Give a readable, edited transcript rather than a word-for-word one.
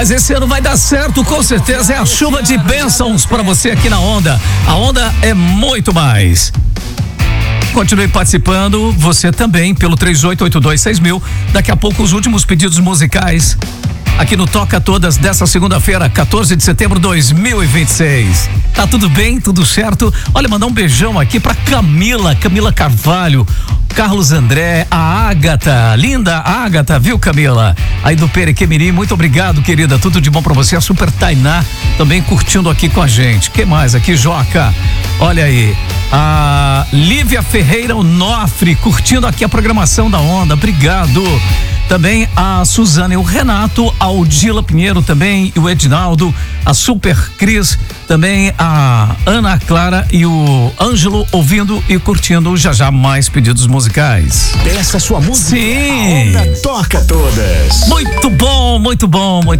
Mas esse ano vai dar certo, com certeza. É a chuva de bênçãos para você aqui na Onda. A Onda é muito mais. Continue participando, você também, pelo 38826000. Daqui a pouco os últimos pedidos musicais aqui no Toca Todas dessa segunda-feira, 14 de setembro de 2026. Tá tudo bem? Tudo certo? Olha, mandar um beijão aqui pra Camila Carvalho, Carlos André, a Ágata, linda Ágata, viu, Camila? Aí do Perequemirim, muito obrigado, querida, tudo de bom pra você. A Super Tainá também curtindo aqui com a gente. Que mais aqui, Joca? Olha aí, a Lívia Ferreira Onofre curtindo aqui a programação da Onda, obrigado. Também a Suzana e o Renato, a Odila Pinheiro também, e o Edinaldo, a Super Cris, também a Ana Clara e o Ângelo ouvindo e curtindo já mais pedidos musicais. Peça sua música. Sim. A Onda toca todas. Muito bom, muito bom, muito